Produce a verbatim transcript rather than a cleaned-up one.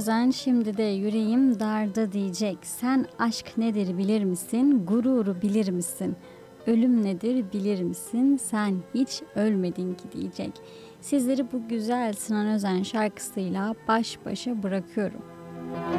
Özen şimdi de yüreğim darda diyecek. Sen aşk nedir bilir misin? Gururu bilir misin? Ölüm nedir bilir misin? Sen hiç ölmedin ki diyecek. Sizleri bu güzel Sinan Özen şarkısıyla baş başa bırakıyorum.